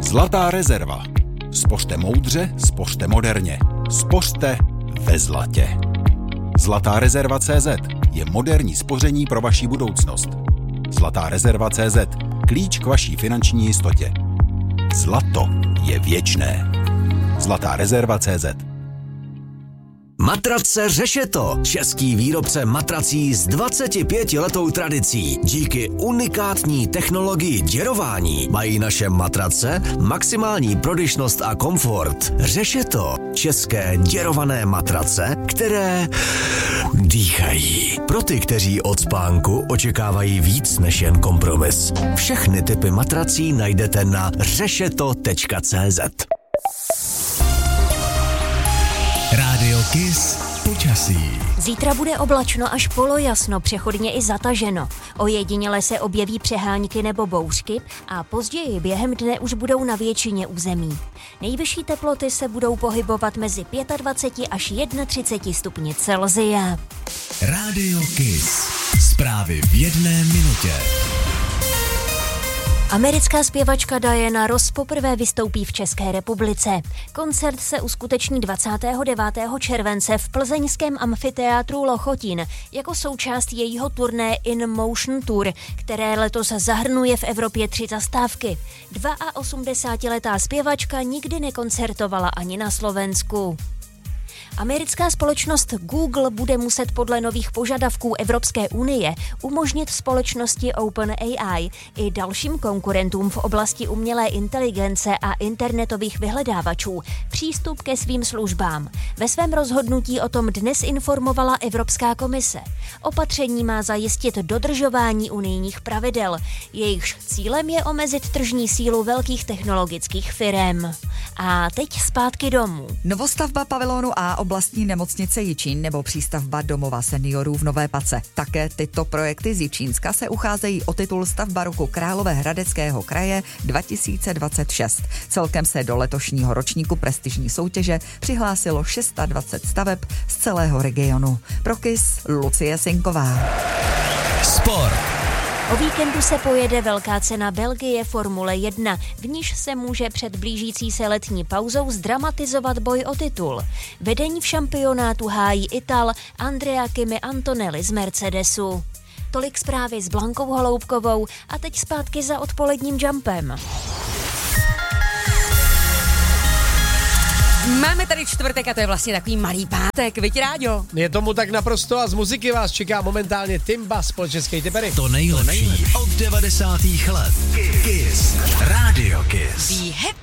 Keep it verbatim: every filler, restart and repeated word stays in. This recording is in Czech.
Zlatá rezerva. Spořte moudře, spořte moderně. Spořte ve zlatě. Zlatá rezerva tečka cé zet je moderní spoření pro vaši budoucnost. Zlatá rezerva tečka cé zet. Klíč k vaší finanční jistotě. Zlato je věčné. Zlatá rezerva tečka cé zet. Matrace Řešeto, český výrobce matrací s dvacetipětiletou tradicí. Díky unikátní technologii děrování mají naše matrace maximální prodyšnost a komfort. Řešeto, české děrované matrace, které dýchají. Pro ty, kteří od spánku očekávají víc než jen kompromis. Všechny typy matrací najdete na řešeto tečka cé zet. Rádio Kiss počasí. Zítra bude oblačno až polojasno, přechodně i zataženo. Ojediněle se objeví přehánky nebo bouřky a později během dne už budou na většině území. Nejvyšší teploty se budou pohybovat mezi dvacet pět až třicet jedna stupni Celsia. Rádio Kiss. Zprávy v jedné minutě. Americká zpěvačka Diana Ross poprvé vystoupí v České republice. Koncert se uskuteční dvacátého devátého července v plzeňském amfiteátru Lochotín jako součást jejího turné In Motion Tour, které letos zahrnuje v Evropě tři zastávky. osmdesátiletá zpěvačka nikdy nekoncertovala ani na Slovensku. Americká společnost Google bude muset podle nových požadavků Evropské unie umožnit společnosti OpenAI i dalším konkurentům v oblasti umělé inteligence a internetových vyhledávačů přístup ke svým službám. Ve svém rozhodnutí o tom dnes informovala Evropská komise. Opatření má zajistit dodržování unijních pravidel. Jejichž cílem je omezit tržní sílu velkých technologických firem. A teď zpátky domů. Novostavba pavilonu A oblastní nemocnice Jičín nebo přístavba domova seniorů v Nové Pace. Také tyto projekty z Jičínska se ucházejí o titul Stavba roku Královéhradeckého kraje dva tisíce dvacet šest. Celkem se do letošního ročníku prestižní soutěže přihlásilo dvacet šest staveb z celého regionu. Pro Kiss Lucie Sinková. Sport. O víkendu se pojede velká cena Belgie Formule jedna, v níž se může před blížící se letní pauzou zdramatizovat boj o titul. Vedení v šampionátu hájí Ital Andrea Kimi Antonelli z Mercedesu. Tolik zprávy s Blankou Holoubkovou a teď zpátky za odpoledním jumpem. Máme tady čtvrtek a to je vlastně takový malý pátek, viď Ráďo? Je tomu tak naprosto a z muziky vás čeká momentálně Timba, společenský typery. To nejlepší od devadesátých let. Kiss. Rádio Kiss. Be happy.